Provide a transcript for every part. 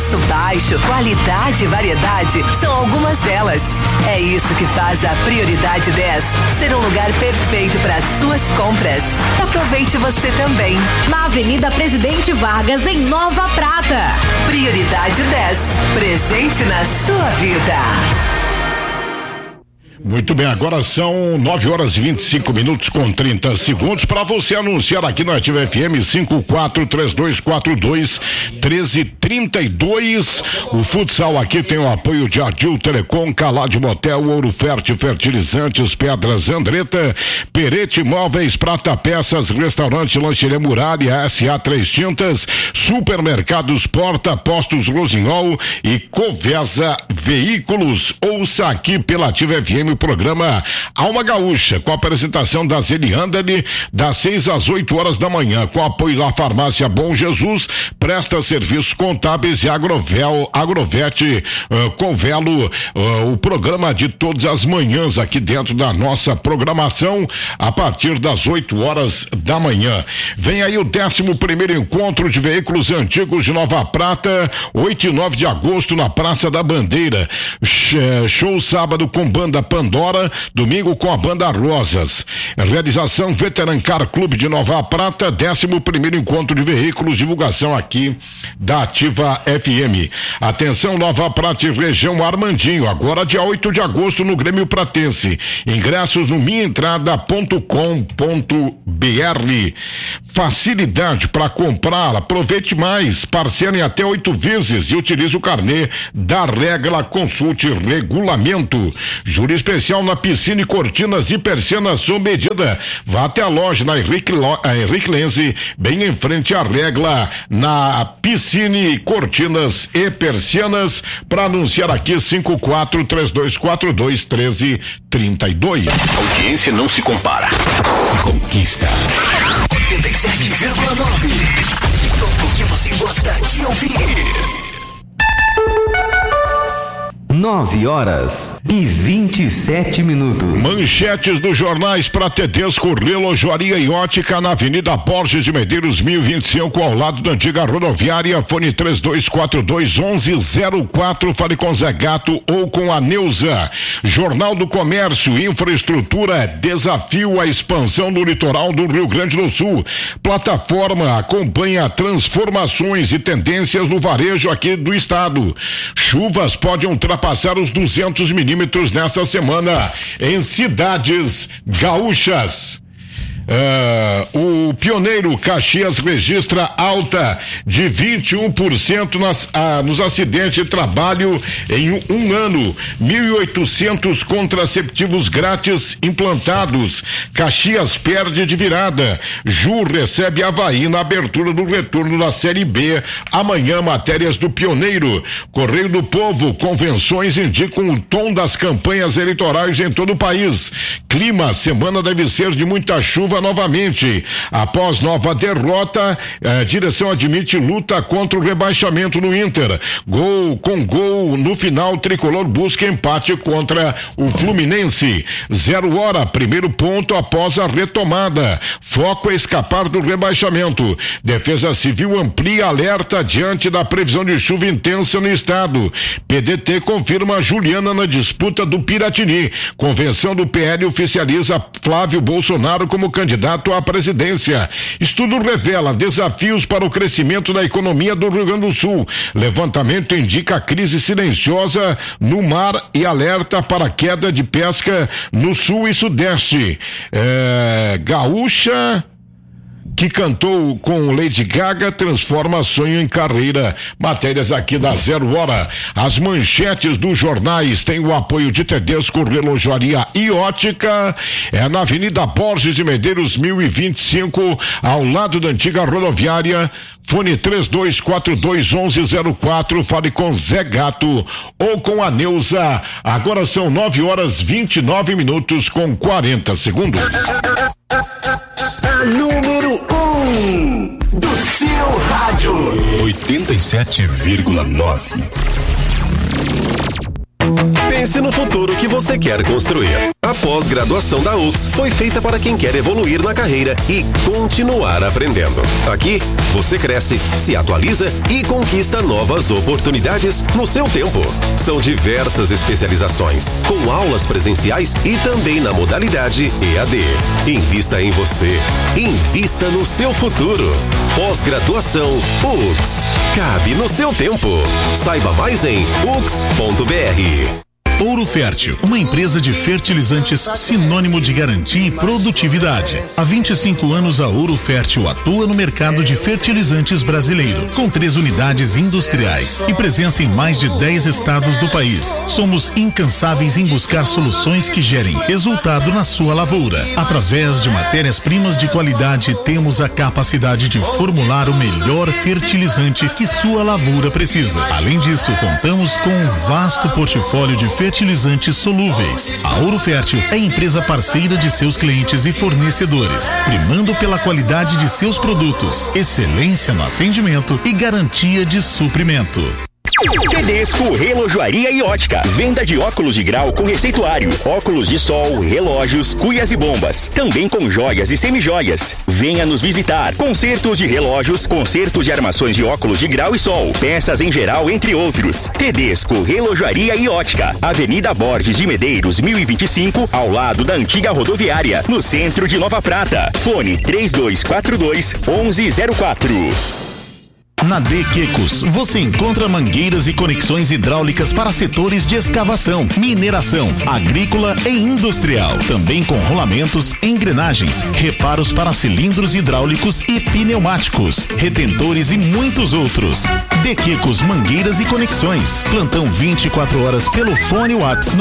Preço baixo, qualidade e variedade são algumas delas. É isso que faz da Prioridade 10 ser um lugar perfeito para suas compras. Aproveite você também. Na Avenida Presidente Vargas, em Nova Prata. Prioridade 10. Presente na sua vida. Muito bem, agora são 9h25 com 30 segundos para você anunciar aqui na Ativa FM 5432421332. O futsal aqui tem o apoio de Adil Telecom, Calade Motel, Ouro Fértil Fertilizantes, Pedras Andretta, Perete Móveis, Prata Peças, Restaurante Lancheria Muralha, SA Três Tintas, Supermercados Porta, Postos Rosinhol e Covesa Veículos. Ouça aqui pela Ativa FM o programa Alma Gaúcha, com a apresentação da Zeli Anderle, das 6 às 8 horas da manhã, com apoio da Farmácia Bom Jesus, presta serviços contábeis e Agrovete Convelo, o programa de todas as manhãs aqui dentro da nossa programação, a partir das 8 horas da manhã. Vem aí o 11º encontro de veículos antigos de Nova Prata, 8 e 9 de agosto na Praça da Bandeira. Show sábado com banda Pandora, domingo com a banda Rosas. Realização Veterancar Clube de Nova Prata, 11º encontro de veículos, divulgação aqui da Ativa FM. Atenção, Nova Prata e região Armandinho, agora dia 8 de agosto no Grêmio Pratense. Ingressos no minhaentrada.com.br. Facilidade para comprar, aproveite mais, parcela em até 8 vezes e utilize o carnê da Regla, consulte regulamento. Júri especial na piscina e cortinas e persianas sob medida. Vá até a loja na Henrique Lenze, bem em frente à Regla, na piscina e cortinas e persianas, para anunciar aqui 5432421332. Audiência não se compara, se conquista. 87,9. Tudo que você gosta de ouvir. 9h27. Manchetes dos jornais para Tedesco, Relojoaria e Ótica na Avenida Borges de Medeiros 1025, ao lado da antiga rodoviária. Fone 3242-1104. Fale com Zé Gato ou com a Neuza. Jornal do Comércio, infraestrutura, desafio à expansão do litoral do Rio Grande do Sul. Plataforma acompanha transformações e tendências no varejo aqui do estado. Chuvas podem ultrapassar os 200 milímetros nessa semana em cidades gaúchas. O pioneiro Caxias registra alta de 21% nos acidentes de trabalho em um ano. 1.800 contraceptivos grátis implantados. Caxias perde de virada. Ju recebe Avaí na abertura do retorno da Série B. Amanhã, matérias do pioneiro. Correio do Povo, convenções indicam o tom das campanhas eleitorais em todo o país. Clima, semana deve ser de muita chuva novamente. Após nova derrota, a direção admite luta contra o rebaixamento no Inter. Gol no final, Tricolor busca empate contra o Fluminense. 0 hora, primeiro ponto após a retomada. Foco é escapar do rebaixamento. Defesa Civil amplia alerta diante da previsão de chuva intensa no estado. PDT confirma Juliana na disputa do Piratini. Convenção do PL oficializa Flávio Bolsonaro como candidato à presidência. Estudo revela desafios para o crescimento da economia do Rio Grande do Sul. Levantamento indica crise silenciosa no mar e alerta para queda de pesca no sul e sudeste. Gaúcha que cantou com Lady Gaga transforma sonho em carreira. Matérias aqui da 0 hora. As manchetes dos jornais têm o apoio de Tedesco, Relojoaria e Ótica. É na Avenida Borges de Medeiros 1025, ao lado da antiga rodoviária. Fone 3242-1104. Fale com Zé Gato ou com a Neuza. Agora são 9h29 com 40 segundos. Número 1 do seu rádio. 87,9. Pense no futuro que você quer construir. A pós-graduação da UX foi feita para quem quer evoluir na carreira e continuar aprendendo. Aqui, você cresce, se atualiza e conquista novas oportunidades no seu tempo. São diversas especializações, com aulas presenciais e também na modalidade EAD. Invista em você. Invista no seu futuro. Pós-graduação UX. Cabe no seu tempo. Saiba mais em ux.br. Ouro Fértil, uma empresa de fertilizantes sinônimo de garantia e produtividade. Há 25 anos a Ouro Fértil atua no mercado de fertilizantes brasileiro, com 3 unidades industriais e presença em mais de 10 estados do país. Somos incansáveis em buscar soluções que gerem resultado na sua lavoura. Através de matérias-primas de qualidade, temos a capacidade de formular o melhor fertilizante que sua lavoura precisa. Além disso, contamos com um vasto portfólio de fertilizantes solúveis. A Ouro Fértil é empresa parceira de seus clientes e fornecedores, primando pela qualidade de seus produtos, excelência no atendimento e garantia de suprimento. Tedesco Relojoaria e Ótica. Venda de óculos de grau com receituário, óculos de sol, relógios, cuias e bombas. Também com joias e semijoias. Venha nos visitar. Consertos de relógios, consertos de armações de óculos de grau e sol, peças em geral, entre outros. Tedesco Relojoaria e Ótica. Avenida Borges de Medeiros, 1025, ao lado da antiga rodoviária, no centro de Nova Prata. Fone 3242-1104. Na De Quecos, você encontra mangueiras e conexões hidráulicas para setores de escavação, mineração, agrícola e industrial. Também com rolamentos, engrenagens, reparos para cilindros hidráulicos e pneumáticos, retentores e muitos outros. De Quecos Mangueiras e Conexões. Plantão 24 horas pelo fone WhatsApp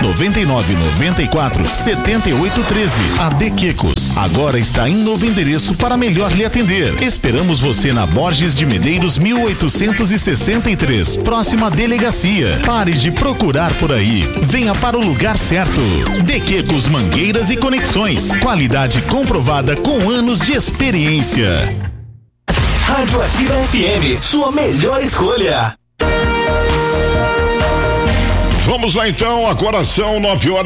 999947813. A De Quecos agora está em novo endereço para melhor lhe atender. Esperamos você na Borges de Medeiros 1863, próxima delegacia. Pare de procurar por aí. Venha para o lugar certo. De Quecos Mangueiras e Conexões. Qualidade comprovada com anos de experiência. Rádio Ativa FM, sua melhor escolha. Vamos lá então, agora são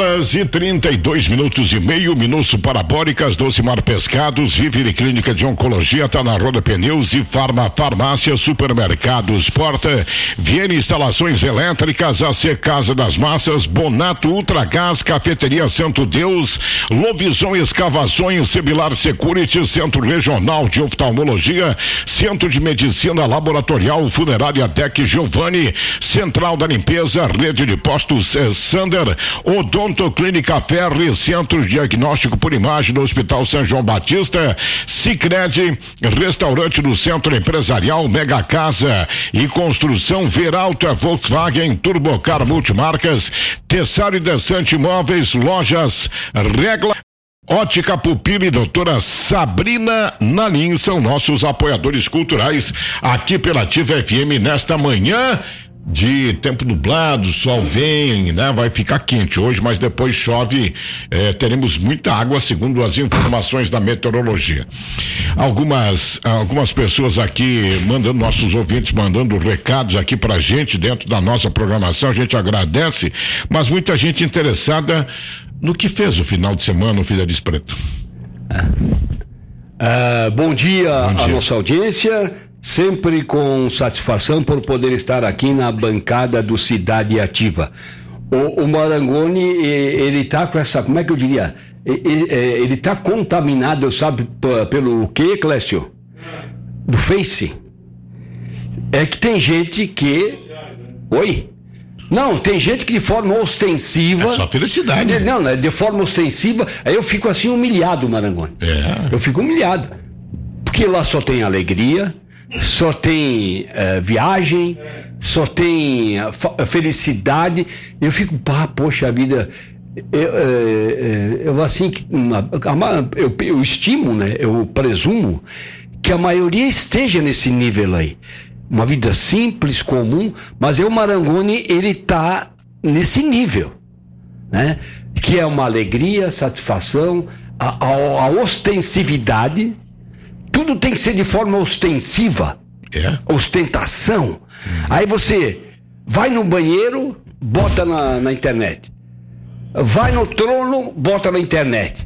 9h32 e meio, Minuto Parabólicas, Docimar Pescados, Vive Clínica de Oncologia, tá na Roda Pneus e Farmácia, Supermercados Porta, Viene Instalações Elétricas, AC Casa das Massas, Bonato Ultragás, Cafeteria Santo Deus, Lovison Escavações, Sebilar Security, Centro Regional de Oftalmologia, Centro de Medicina Laboratorial, Funerária Tec Giovanni, Central da Limpeza, Rede de Postos Sander, Odonto Clínica Ferri, Centro Diagnóstico por Imagem do Hospital São João Batista, Sicredi, Restaurante do Centro Empresarial, Mega Casa e Construção Veralto, Volkswagen, Turbocar Multimarcas, Tessaro e Desante Imóveis, Lojas Regla, Ótica Pupila e Doutora Sabrina Nalim são nossos apoiadores culturais aqui pela Ativa FM nesta manhã de tempo nublado, sol vem, né? Vai ficar quente hoje, mas depois chove, teremos muita água, segundo as informações da meteorologia. Algumas pessoas aqui nossos ouvintes mandando recados aqui pra gente dentro da nossa programação, a gente agradece, mas muita gente interessada no que fez o final de semana, o Fidelis Preto. Bom dia à nossa audiência. Sempre com satisfação por poder estar aqui na bancada do Cidade Ativa. O Marangoni, ele tá com essa, como é que eu diria? Ele tá contaminado, sabe, pelo quê, Clécio? Do Face. É que tem gente que... Oi? Não, tem gente que de forma ostensiva... É só felicidade. Não, de forma ostensiva, aí eu fico assim humilhado, Marangoni. Eu fico humilhado. Porque lá só tem alegria... Só tem viagem, só tem felicidade. Eu fico, poxa vida, eu assim, eu estimo, né? Eu presumo que a maioria esteja nesse nível aí. Uma vida simples, comum, mas o Marangoni, ele tá nesse nível, né? Que é uma alegria, satisfação, a ostensividade. Tudo tem que ser de forma ostensiva. Ostentação. Aí você vai no banheiro, bota na internet. vai no trono, bota na internet.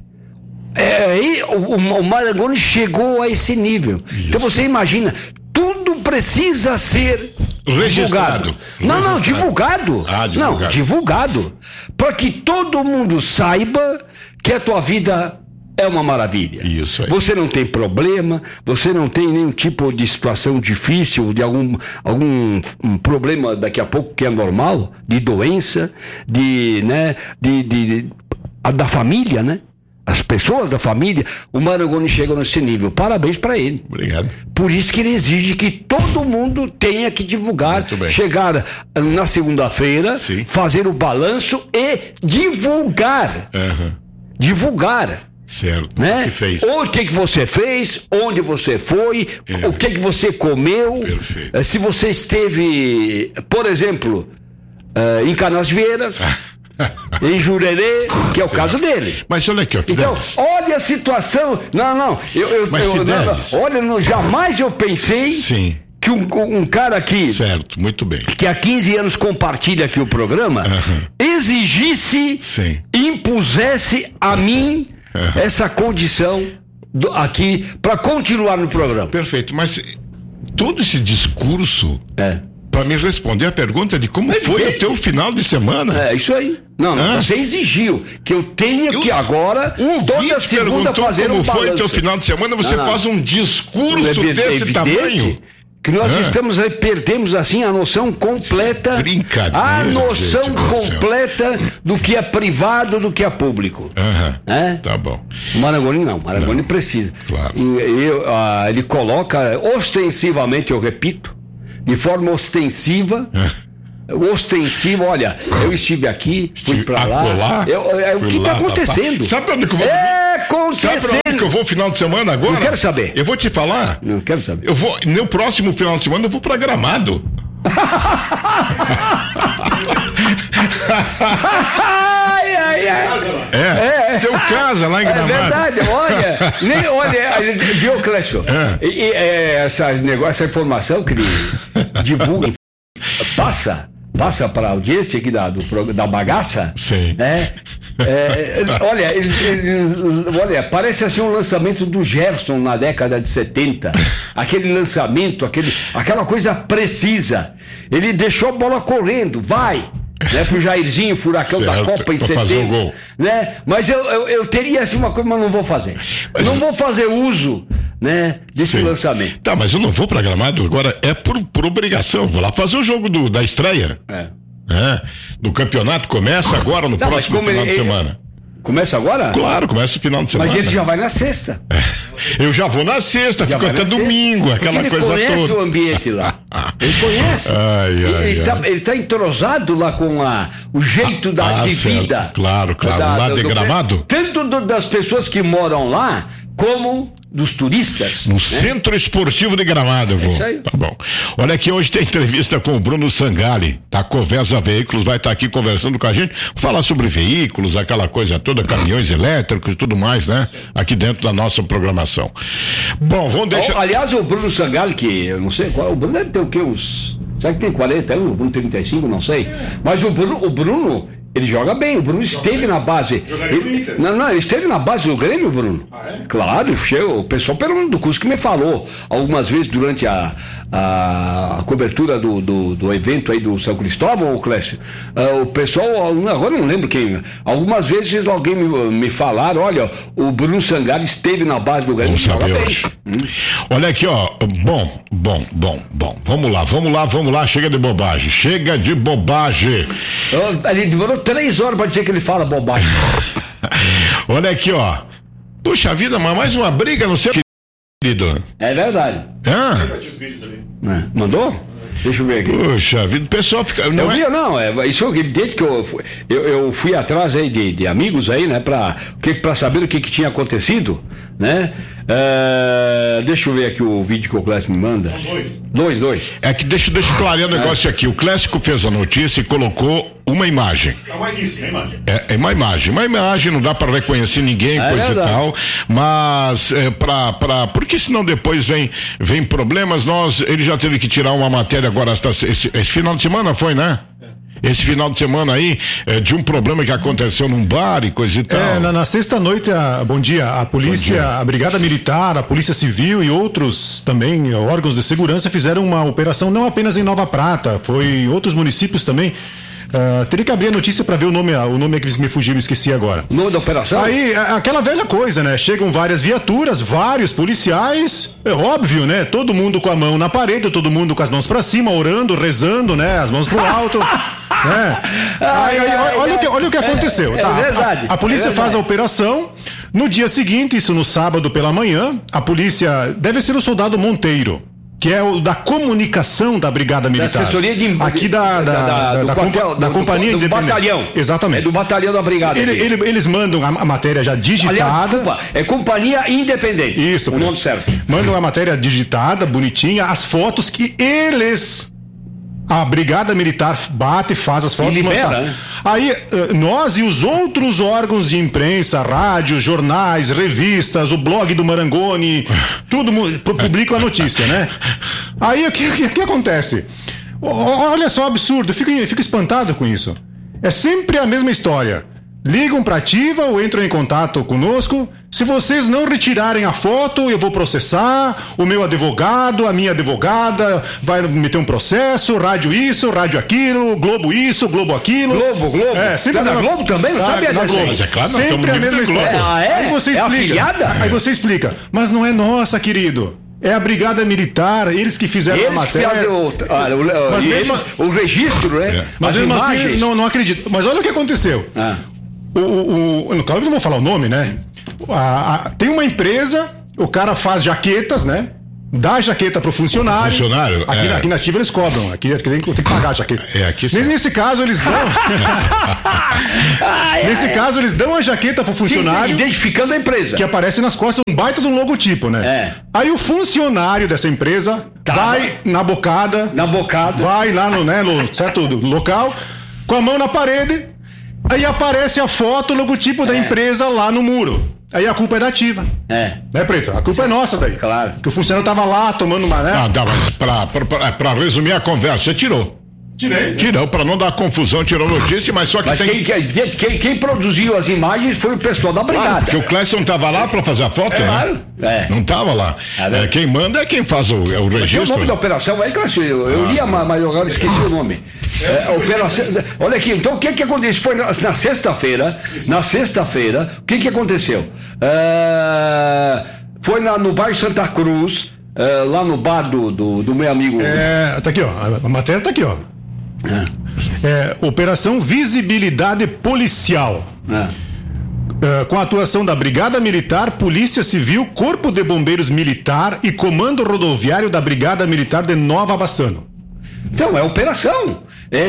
O Marangoni chegou a esse nível. Isso. Então você imagina, tudo precisa ser registrado. Não, divulgado. Não, divulgado. Para que todo mundo saiba que a tua vida é uma maravilha. Isso aí. Você não tem problema, você não tem nenhum tipo de situação difícil, de algum problema daqui a pouco que é normal, de doença, da família, né? As pessoas da família, o Marangoni chegou nesse nível. Parabéns para ele. Obrigado. Por isso que ele exige que todo mundo tenha que divulgar, chegar na segunda-feira, fazer o balanço e divulgar. Divulgar. Certo. Né? O que fez? O que você fez, onde você foi, o que você comeu. Perfeito. Se você esteve, por exemplo, em Canasvieiras. Em Jurerê, que é o caso dele. Mas olha aqui, ó, Fidelis. Então, olha a situação. Jamais eu pensei que um cara aqui. Certo, muito bem. Que há 15 anos compartilha aqui o programa, exigisse, impusesse a mim essa condição aqui para continuar no programa. Perfeito, mas todo esse discurso. Para me responder a pergunta de como foi o teu final de semana. É isso aí. Não, você exigiu que eu tenha que agora, toda segunda, fazer um balanço. Como foi o teu final de semana, você faz um discurso desse tamanho. Que nós perdemos assim a noção completa. Brincadeira. A noção completa do que é privado, do que é público. Tá bom. O Marangoni não. O Marangoni precisa. Claro. Ele coloca ostensivamente, eu repito, de forma ostensiva, olha, eu estive aqui, fui pra lá. O que está acontecendo? Sabe onde que eu vou? Sabe onde que eu vou no final de semana agora? Não quero saber. Eu vou te falar. Não quero saber. Eu vou, no próximo final de semana, eu vou pra Gramado. Teu casa lá em Gramado. É verdade, olha, viu, Clécio? Essa informação que ele divulga, passa para a audiência aqui da bagaça. Sim. Olha, parece assim um lançamento do Gerson na década de 70. Aquele lançamento, aquela coisa precisa. Ele deixou a bola correndo, vai. Pro Jairzinho, furacão da Copa em setembro, né? Mas eu teria assim uma coisa, mas não vou fazer. Não vou fazer uso, né, desse lançamento. Tá, mas eu não vou pra Gramado agora, é por obrigação. Vou lá fazer o jogo da estreia. Do campeonato, começa agora no próximo final de semana. Começa agora? Claro, começa o final de semana. Mas ele já vai na sexta. Eu já vou na sexta, fico até domingo, aquela coisa toda. Ele conhece o ambiente lá. Ele conhece. Ele tá entrosado lá com o jeito de vida. Claro. Lá de Gramado? Tanto das pessoas que moram lá, como dos turistas. No Centro Esportivo de Gramado, eu vou. Isso aí. Tá bom. Olha aqui, hoje tem entrevista com o Bruno Sangali, da Covesa Veículos, vai estar aqui conversando com a gente, falar sobre veículos, aquela coisa toda, caminhões elétricos e tudo mais, né? Aqui dentro da nossa programação. Bom, vamos deixar... Aliás, o Bruno Sangali, que eu não sei qual, o Bruno deve ter o quê? Será que tem 40 anos? O Bruno 35, não sei. Mas o Bruno ele joga bem, o Bruno esteve na base. Ele esteve na base do Grêmio, Bruno. Claro, o pessoal do curso que me falou algumas vezes durante a cobertura do evento aí do São Cristóvão, Clécio. O pessoal, agora não lembro quem, algumas vezes alguém me falaram, olha, o Bruno Sangali esteve na base do Grêmio. Joga bem. Olha aqui, ó, bom. Vamos lá, chega de bobagem. Ele demorou 3 horas pra dizer que ele fala bobagem. Olha aqui, ó. Puxa vida, mas mais uma briga no seu querido. É verdade. Mandou? Deixa eu ver aqui. Puxa vida, o pessoal fica... Isso é evidente que eu fui atrás aí de amigos aí, né, pra saber o que tinha acontecido, né? Deixa eu ver aqui o vídeo que o Clécio me manda. Dois. É que deixa eu clarear o negócio aqui. O Clécio fez a notícia e colocou uma imagem. É uma imagem. Uma imagem, não dá para reconhecer ninguém, coisa e tal. Mas porque senão depois vem problemas. Ele já teve que tirar uma matéria agora esse final de semana, foi, né? esse final de semana aí, de um problema que aconteceu num bar e coisa e tal. Na sexta-noite, bom dia, a polícia, a Brigada Militar, a Polícia Civil e outros também órgãos de segurança fizeram uma operação não apenas em Nova Prata, foi em outros municípios também. Teria que abrir a notícia para ver o nome que me fugiu, me esqueci agora. O nome da operação? Aí, aquela velha coisa, né? Chegam várias viaturas, vários policiais, é óbvio, né? Todo mundo com a mão na parede, todo mundo com as mãos para cima, orando, rezando, né? As mãos pro alto. Né? Olha o que aconteceu. É verdade. A polícia faz a operação. No dia seguinte, isso no sábado pela manhã, a polícia, deve ser o soldado Monteiro, que é o da comunicação da Brigada Militar. Da assessoria aqui da Companhia Independente. Do batalhão. Exatamente. É do batalhão da Brigada. Eles mandam a matéria já digitada. Aliás, desculpa, é Companhia Independente. Isso. O nome certo. Mandam a matéria digitada, bonitinha, as fotos que a Brigada Militar bate e faz as fotos. E libera, né? Aí, nós e os outros órgãos de imprensa, rádio, jornais, revistas, o blog do Marangoni, tudo publicam a notícia, né? Aí, o que acontece? Olha só o absurdo, fico espantado com isso. É sempre a mesma história. Ligam para ativa ou entram em contato conosco. Se vocês não retirarem a foto, eu vou processar. O meu advogado, a minha advogada vai meter um processo. Rádio isso, rádio aquilo, Globo isso, Globo aquilo. Globo. Sempre na Globo também, não sabia na disso. Mas é claro, sempre a mesma história. Aí você explica. Afiliada? Aí você explica. Mas não é nossa, querido. É a Brigada Militar, eles que fizeram a matéria. O registro, né? Mas mesmo assim, não acredito. Mas olha o que aconteceu. Claro que não vou falar o nome, né? Tem uma empresa, o cara faz jaquetas, né? Dá a jaqueta pro funcionário. Aqui na Ativa eles cobram. Aqui tem que pagar a jaqueta. Nesse caso, eles dão. Nesse caso, eles dão a jaqueta pro funcionário. Sim, identificando a empresa. Que aparece nas costas um baita de um logotipo, né? Aí o funcionário dessa empresa vai na bocada. Vai lá no certo local, com a mão na parede. Aí aparece a foto, o logotipo da empresa lá no muro. Aí a culpa é da Ativa. Né, Preto? A culpa é nossa daí. Claro. Que o funcionário tava lá tomando uma, né? Mas pra resumir a conversa, você tirou. Tirou, pra não dar confusão, tirou notícia, mas só que quem produziu as imagens foi o pessoal da Brigada. Claro, porque o Clécio não tava lá pra fazer a foto, né? Não tava lá. Quem manda é quem faz o registro. O nome da operação aí, Clécio, eu li, mas agora esqueci o nome. Operação, olha aqui, então o que aconteceu? Foi na sexta-feira, o que aconteceu? Foi no bairro Santa Cruz, lá no bar do meu amigo. Tá aqui, ó, a matéria tá aqui, ó. Operação Visibilidade Policial. Com a atuação da Brigada Militar, Polícia Civil, Corpo de Bombeiros Militar e Comando Rodoviário da Brigada Militar de Nova Bassano. Então, é operação.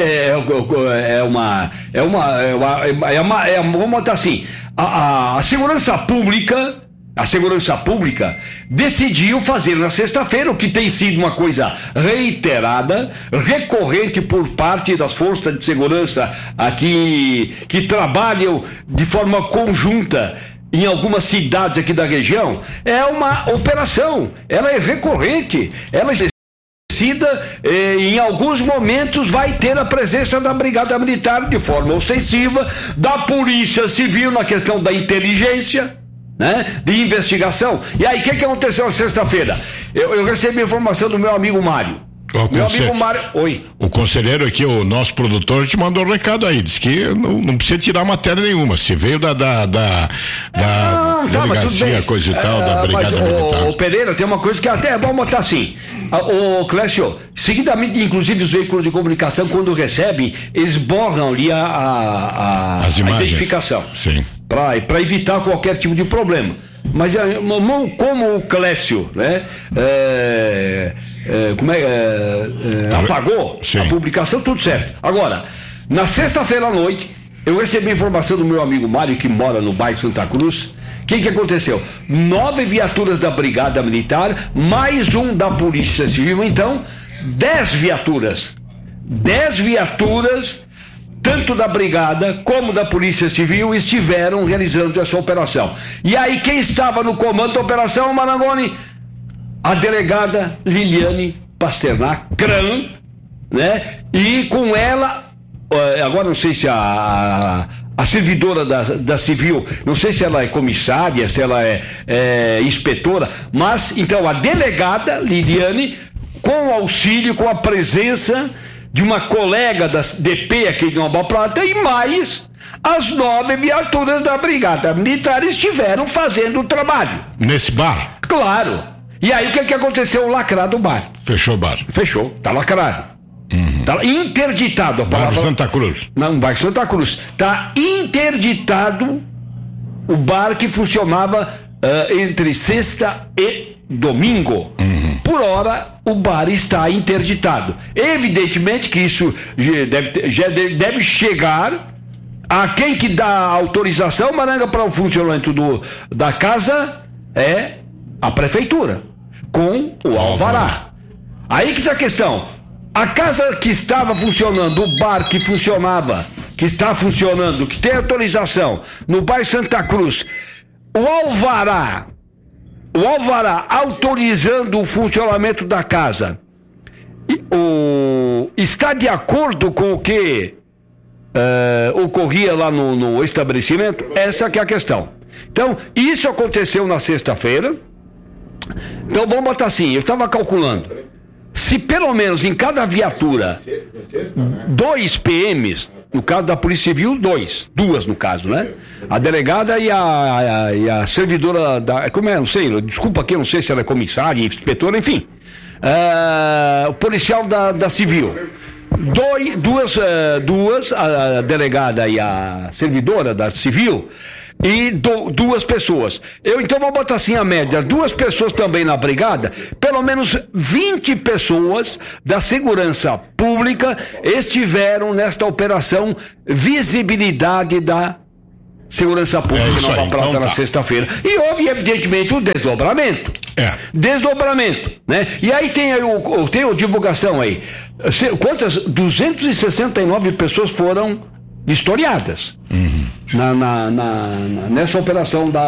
Vamos botar assim, a segurança pública. A segurança pública decidiu fazer na sexta-feira, o que tem sido uma coisa reiterada, recorrente por parte das forças de segurança aqui, que trabalham de forma conjunta em algumas cidades aqui da região. É uma operação, ela é recorrente, ela é em alguns momentos vai ter a presença da Brigada Militar de forma ostensiva, da Polícia Civil na questão da inteligência, né, de investigação. E aí, o que aconteceu na sexta-feira? Eu recebi a informação do meu amigo Mário. Meu amigo Mário, oi. O conselheiro aqui, o nosso produtor, te mandou um recado aí, disse que não precisa tirar matéria nenhuma, se veio da delegacia, coisa e tal, da Brigada Militar. O Pereira, tem uma coisa que até é bom botar assim, o Clécio, seguidamente, inclusive os veículos de comunicação, quando recebem, eles borram ali a identificação. Sim. Para evitar qualquer tipo de problema. Mas como o Clécio, né, apagou a publicação, tudo certo. Agora, na sexta-feira à noite, eu recebi a informação do meu amigo Mário, que mora no bairro Santa Cruz. O que aconteceu? 9 viaturas da Brigada Militar, mais um da Polícia Civil, então 10 viaturas. 10 viaturas, tanto da Brigada como da Polícia Civil, estiveram realizando essa operação. E aí, quem estava no comando da operação, Marangoni? A delegada Liliane Pasternak Cran, né? E com ela, agora não sei se a servidora da Civil, não sei se ela é comissária, se ela é inspetora, mas então a delegada Liliane, com auxílio, com a presença de uma colega da DP aqui de Nova Prata e mais as 9 viaturas da Brigada Militar estiveram fazendo o trabalho. Nesse bar? Claro. E aí o que aconteceu? Lacrado o bar. Fechou o bar. Fechou, tá lacrado. Tá interditado a palavra. Bairro Santa Cruz. Não, bairro Santa Cruz. Tá interditado o bar que funcionava entre sexta e domingo. Por hora, o bar está interditado. Evidentemente que isso já deve chegar a quem que dá autorização, Maranga, para o funcionamento da casa é a prefeitura, com o alvará. Aí que está a questão. A casa que estava funcionando, o bar que funcionava, que está funcionando, que tem autorização, no bairro Santa Cruz, o alvará autorizando o funcionamento da casa, está de acordo com o que ocorria lá no estabelecimento? Essa que é a questão. Então, isso aconteceu na sexta-feira. Então, vamos botar assim, eu estava calculando, se pelo menos em cada viatura 2 PMs, no caso da Polícia Civil, 2 no caso, né? A delegada e a servidora como é? Não sei, desculpa aqui, não sei se ela é comissária, inspetora, enfim. O policial da Civil. Duas, a delegada e a servidora da Civil, e 2 pessoas. Eu então vou botar assim a média, 2 pessoas também na brigada, pelo menos 20 pessoas da segurança pública estiveram nesta operação visibilidade da segurança pública em Nova Prata então, na sexta-feira. E houve, evidentemente, um desdobramento. Desdobramento, né? E aí tem a divulgação aí. Quantas? 269 pessoas foram vistoriadas nessa operação da